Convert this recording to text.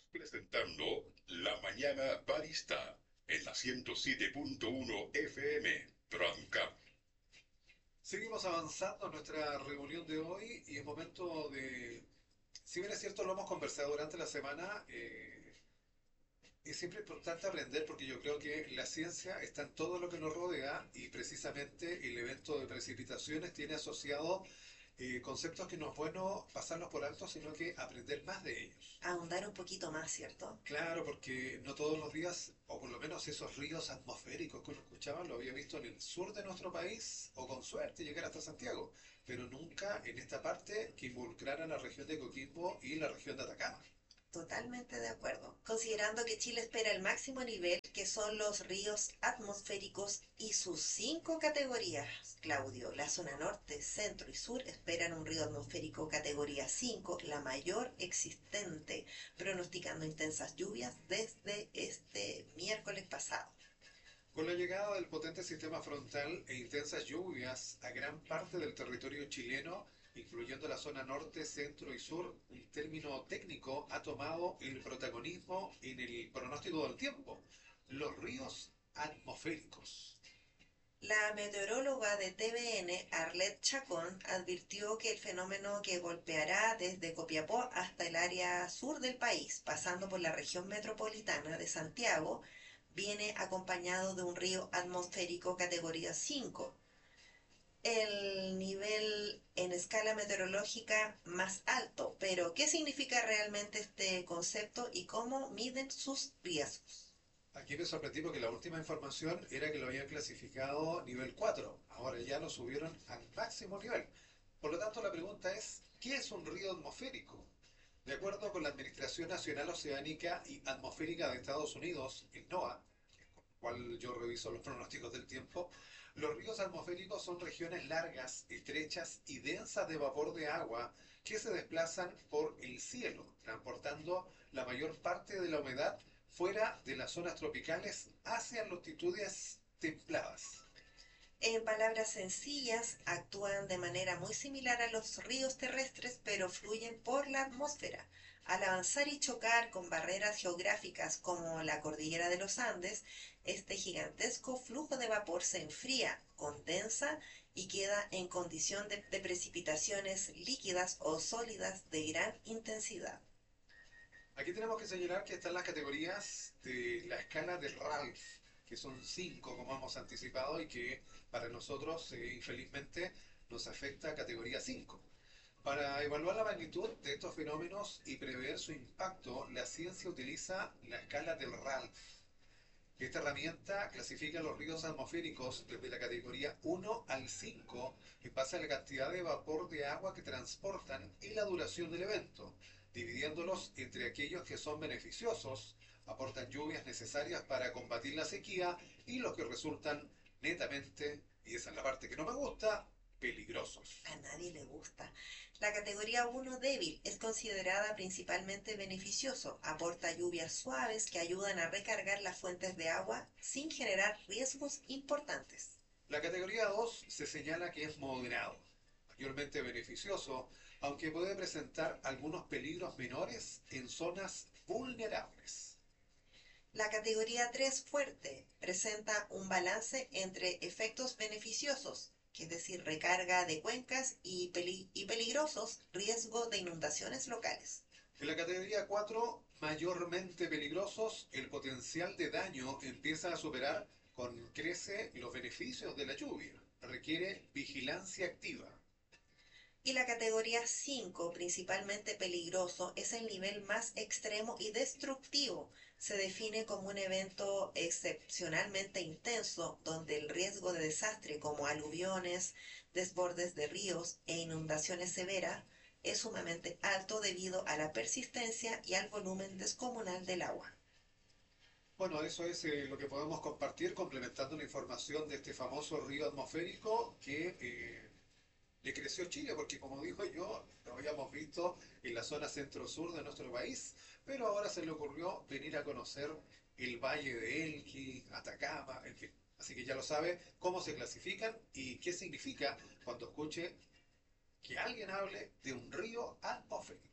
presentando La Mañana Barista en la 107.1 FM Tranca. Seguimos avanzando en nuestra reunión de hoy y es momento de, si bien es cierto, lo hemos conversado durante la semana, es siempre importante aprender porque yo creo que la ciencia está en todo lo que nos rodea y precisamente el evento de precipitaciones tiene asociado conceptos que no es bueno pasarlos por alto, sino que aprender más de ellos. Ahondar un poquito más, ¿cierto? Claro, porque no todos los días, o por lo menos esos ríos atmosféricos que uno escuchaba, lo había visto en el sur de nuestro país, o con suerte llegar hasta Santiago, pero nunca en esta parte que involucrara la región de Coquimbo y la región de Atacama. Totalmente de acuerdo. Considerando que Chile espera el máximo nivel, que son los ríos atmosféricos y sus 5 categorías, Claudio, la zona norte, centro y sur esperan un río atmosférico categoría 5, la mayor existente, pronosticando intensas lluvias desde este miércoles pasado. Con la llegada del potente sistema frontal e intensas lluvias a gran parte del territorio chileno, incluyendo la zona norte, centro y sur, el término técnico ha tomado el protagonismo en el pronóstico del tiempo. Los ríos atmosféricos. La meteoróloga de TVN, Arlette Chacón, advirtió que el fenómeno que golpeará desde Copiapó hasta el área sur del país, pasando por la región metropolitana de Santiago, viene acompañado de un río atmosférico categoría 5, el nivel en escala meteorológica más alto. Pero, ¿qué significa realmente este concepto y cómo miden sus riesgos? Aquí me sorprendí porque la última información era que lo habían clasificado nivel 4. Ahora ya lo subieron al máximo nivel. Por lo tanto, la pregunta es, ¿qué es un río atmosférico? De acuerdo con la Administración Nacional Oceánica y Atmosférica de Estados Unidos, el NOAA, con el cual yo reviso los pronósticos del tiempo, los ríos atmosféricos son regiones largas, estrechas y densas de vapor de agua que se desplazan por el cielo, transportando la mayor parte de la humedad fuera de las zonas tropicales hacia longitudes templadas. En palabras sencillas, actúan de manera muy similar a los ríos terrestres, pero fluyen por la atmósfera. Al avanzar y chocar con barreras geográficas como la cordillera de los Andes, este gigantesco flujo de vapor se enfría, condensa y queda en condición de precipitaciones líquidas o sólidas de gran intensidad. Aquí tenemos que señalar que están las categorías de la escala de Ralph, que son 5, como hemos anticipado, y que para nosotros, infelizmente, nos afecta a categoría 5. Para evaluar la magnitud de estos fenómenos y prever su impacto, la ciencia utiliza la escala del Ralph. Esta herramienta clasifica los ríos atmosféricos desde la categoría 1 al 5 en base a la cantidad de vapor de agua que transportan y la duración del evento, dividiéndolos entre aquellos que son beneficiosos, aportan lluvias necesarias para combatir la sequía, y los que resultan netamente, y esa es la parte que no me gusta, peligrosos. A nadie le gusta. La categoría 1 débil es considerada principalmente beneficioso. Aporta lluvias suaves que ayudan a recargar las fuentes de agua sin generar riesgos importantes. La categoría 2 se señala que es moderado, mayormente beneficioso, aunque puede presentar algunos peligros menores en zonas vulnerables. La categoría 3 fuerte presenta un balance entre efectos beneficiosos, que es decir, recarga de cuencas, y peligrosos, riesgo de inundaciones locales. En la categoría 4, mayormente peligrosos, el potencial de daño empieza a superar con crece los beneficios de la lluvia. Requiere vigilancia activa. Y la categoría 5, principalmente peligroso, es el nivel más extremo y destructivo. Se define como un evento excepcionalmente intenso, donde el riesgo de desastre como aluviones, desbordes de ríos e inundaciones severas es sumamente alto debido a la persistencia y al volumen descomunal del agua. Bueno, eso es lo que podemos compartir complementando la información de este famoso río atmosférico que le creció Chile, porque como digo yo, lo habíamos visto en la zona centro-sur de nuestro país, pero ahora se le ocurrió venir a conocer el valle de Elqui, Atacama, en fin. Así que ya lo sabe cómo se clasifican y qué significa cuando escuche que alguien hable de un río atmosférico.